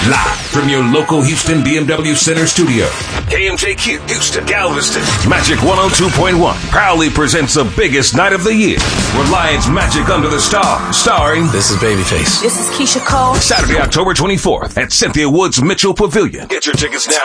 Live from your local Houston BMW Center studio. KMJQ, Houston, Galveston. Magic 102.1 proudly presents the biggest night of the year. Reliance Magic Under the Stars, starring... This is Babyface. This is Keisha Cole. Saturday, October 24th at Cynthia Woods Mitchell Pavilion. Get your tickets now.